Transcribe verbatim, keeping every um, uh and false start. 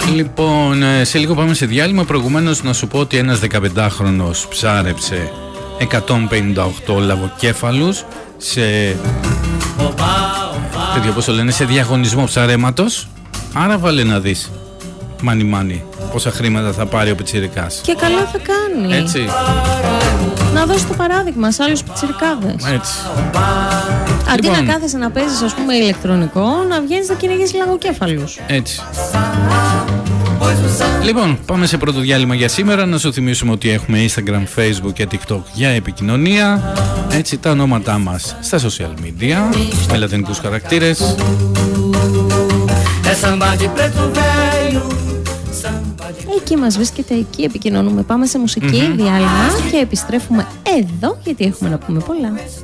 Λοιπόν, σε λίγο πάμε σε διάλειμμα. Προηγουμένως να σου πω ότι ένας δεκαπεντάχρονος ψάρεψε εκατόν πενήντα οκτώ λαβοκέφαλους σε τέτοιο, πώς το λένε, σε διαγωνισμό ψαρέματος. Άρα βάλε να δεις, μάνι μάνι, πόσα χρήματα θα πάρει ο πιτσιρικάς. Και καλά θα κάνει. Έτσι. Να δώσει το παράδειγμα σε άλλους πιτσιρικάδες. Έτσι. Αντί Λοιπόν, να κάθεσαι να παίζεις, ας πούμε, ηλεκτρονικό, να βγαίνεις να κυνηγείς λαγοκέφαλους. Έτσι. Λοιπόν, πάμε σε πρώτο διάλειμμα για σήμερα. Να σου θυμίσουμε ότι έχουμε Instagram, Facebook και TikTok για επικοινωνία. Έτσι, τα ονόματά μας στα social media με λατινικούς χαρακτήρες. Εκεί μας βρίσκεται, εκεί επικοινωνούμε. Πάμε σε μουσική, mm-hmm. διάλειμμα και επιστρέφουμε εδώ γιατί έχουμε να πούμε πολλά.